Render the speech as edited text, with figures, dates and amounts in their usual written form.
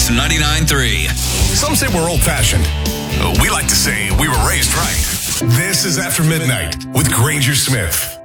Mix 99.3. Some say we're old-fashioned. We like to say we were raised right. This is After Midnight with Granger Smith.